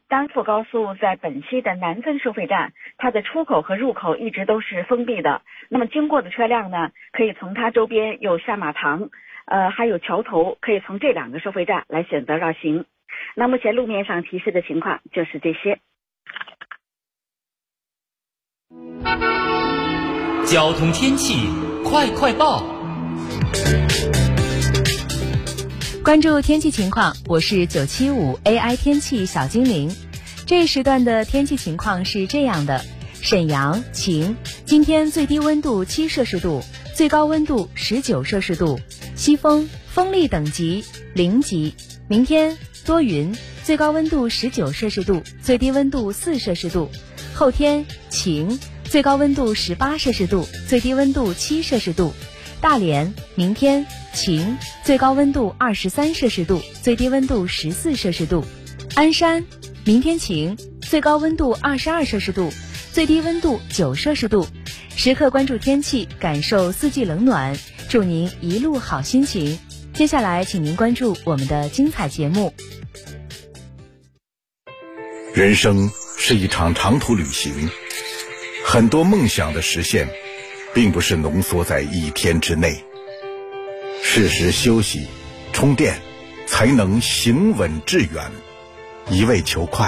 丹阜高速在本溪的南分收费站，它的出口和入口一直都是封闭的。那么经过的车辆呢，可以从它周边有下马塘，还有桥头，可以从这2个收费站来选择绕行。那目前路面上提示的情况就是这些。 交通天气快快报。 关注天气情况，我是975 AI 天气小精灵。这一时段的天气情况是这样的：沈阳晴，今天最低温度7摄氏度，最高温度19摄氏度，西风，风力等级0级。明天多云，最高温度19摄氏度，最低温度4摄氏度。后天晴，最高温度18摄氏度，最低温度7摄氏度。大连明天晴，最高温度23摄氏度，最低温度14摄氏度。鞍山明天晴，最高温度22摄氏度，最低温度9摄氏度。时刻关注天气，感受四季冷暖，祝您一路好心情。接下来请您关注我们的精彩节目。 人生是一场长途旅行，很多梦想的实现并不是浓缩在一天之内，适时休息充电，才能行稳致远。一味求快